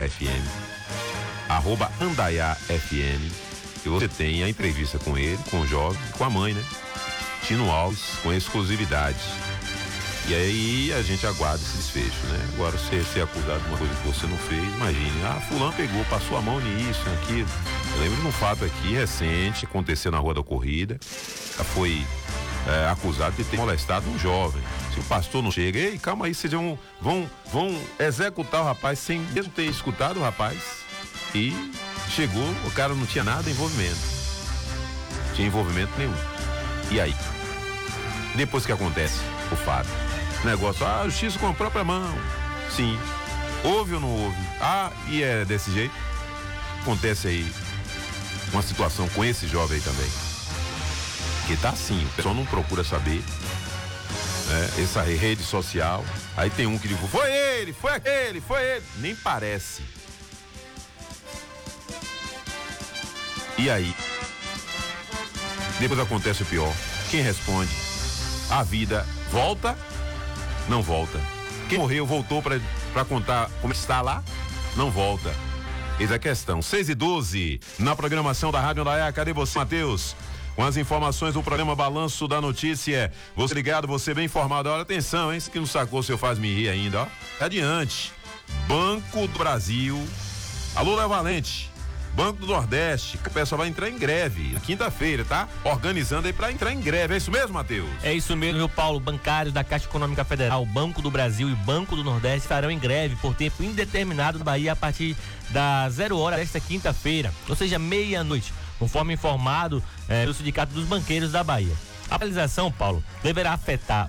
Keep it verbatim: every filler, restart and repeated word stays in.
F M, arroba Andaiá F M, e você tem a entrevista com ele, com o jovem, com a mãe, né? Tino Alves, com exclusividade. E aí a gente aguarda esse desfecho, né? Agora, você ser acusado de uma coisa que você não fez, imagine, ah, fulano pegou, passou a mão nisso, naquilo. Eu lembro de um fato aqui recente, aconteceu na Rua da Corrida, foi é, acusado de ter molestado um jovem. Se o pastor não chega, ei, calma aí, vocês vão, vão, vão executar o rapaz sem mesmo ter escutado o rapaz. E chegou, o cara não tinha nada de envolvimento. Não tinha envolvimento nenhum. E aí? Depois que acontece o fato, negócio, ah, a justiça com a própria mão. Sim. Houve ou não houve? Ah, e é desse jeito? Acontece aí uma situação com esse jovem aí também. Que tá assim, o pessoal não procura saber. Né? Essa rede social. Aí tem um que diz, foi ele, foi aquele, foi ele. Nem parece. E aí? Depois acontece o pior. Quem responde? A vida volta? Não volta. Quem morreu voltou pra, pra contar como está lá? Não volta. Eis a questão. seis e doze, na programação da Rádio Andaiá. Cadê você, Matheus? Com as informações do programa Balanço da Notícia. Você ligado, você bem informado. Olha, atenção, hein? Esse que não sacou, seu faz me rir ainda, ó. Adiante. Banco do Brasil. Alô, Léo Valente. Banco do Nordeste, o pessoal vai entrar em greve quinta-feira, tá? Organizando aí pra entrar em greve, é isso mesmo, Matheus? É isso mesmo, meu Paulo. Bancários da Caixa Econômica Federal, Banco do Brasil e Banco do Nordeste estarão em greve por tempo indeterminado na Bahia a partir das zero hora desta quinta-feira, ou seja, meia-noite, conforme informado é, pelo Sindicato dos Banqueiros da Bahia. A paralisação, Paulo, deverá afetar